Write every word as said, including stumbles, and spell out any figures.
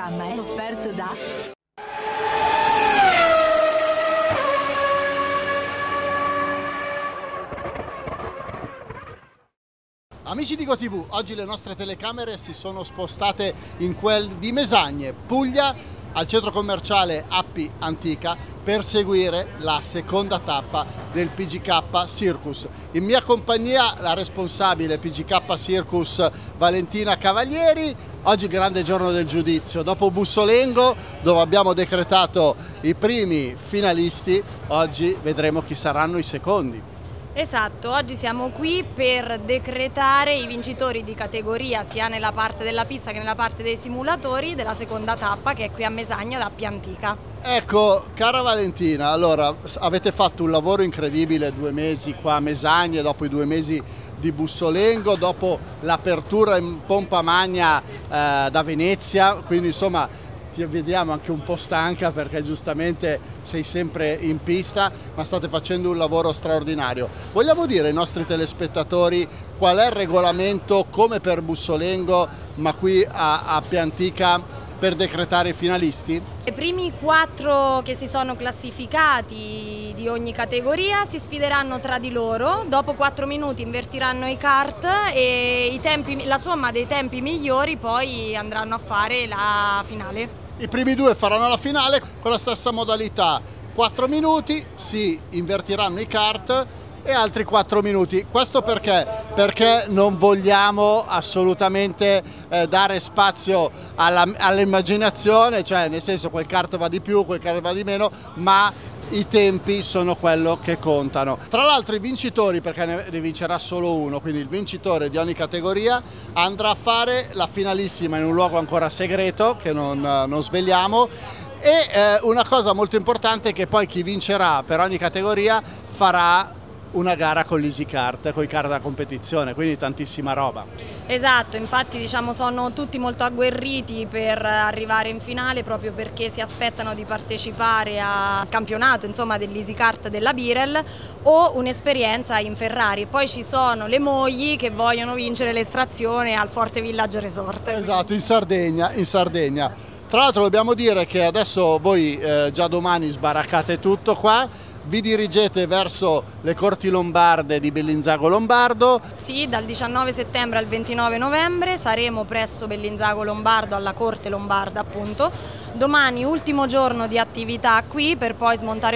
programma è offerto da Amici di GoTV, oggi le nostre telecamere si sono spostate in quel di Mesagne, Puglia, al centro commerciale Appi Antica, per seguire la seconda tappa del P G K Circus. In mia compagnia la responsabile P G K Circus Valentina Cavalieri. Oggi grande giorno del giudizio, dopo Bussolengo dove abbiamo decretato i primi finalisti, oggi vedremo chi saranno i secondi. Esatto, oggi siamo qui per decretare i vincitori di categoria sia nella parte della pista che nella parte dei simulatori della seconda tappa, che è qui a Mesagna ad Appi Antica. Ecco, cara Valentina, allora avete fatto un lavoro incredibile, due mesi qua a Mesagna, dopo i due mesi di Bussolengo, dopo l'apertura in pompa magna eh, da Venezia, quindi insomma ti vediamo anche un po' stanca perché giustamente sei sempre in pista, ma state facendo un lavoro straordinario. Vogliamo dire ai nostri telespettatori qual è il regolamento, come per Bussolengo, ma qui a, a Appi Antica, per decretare i finalisti? I primi quattro che si sono classificati di ogni categoria si sfideranno tra di loro, dopo quattro minuti invertiranno i kart e i tempi, la somma dei tempi migliori poi andranno a fare la finale. I primi due faranno la finale con la stessa modalità, quattro minuti, si invertiranno i kart e altri quattro minuti. Questo perché? Perché non vogliamo assolutamente eh, dare spazio all'immaginazione, cioè nel senso quel kart va di più, quel kart va di meno, ma i tempi sono quello che contano. Tra l'altro i vincitori, perché ne vincerà solo uno, quindi il vincitore di ogni categoria andrà a fare la finalissima in un luogo ancora segreto che non, non svegliamo. E eh, una cosa molto importante è che poi chi vincerà per ogni categoria farà una gara con l'EasyKart, con i kart da competizione, quindi tantissima roba. Esatto, infatti diciamo sono tutti molto agguerriti per arrivare in finale proprio perché si aspettano di partecipare al campionato insomma dell'EasyKart della Birel o un'esperienza in Ferrari. Poi ci sono le mogli che vogliono vincere l'estrazione al Forte Village Resort. Esatto, in Sardegna, in Sardegna. Tra l'altro dobbiamo dire che adesso voi eh, già domani sbaraccate tutto qua, vi dirigete verso le Corti Lombarde di Bellinzago Lombardo. Sì, dal diciannove settembre al ventinove novembre saremo presso Bellinzago Lombardo alla Corte Lombarda appunto. Domani ultimo giorno di attività qui per poi smontare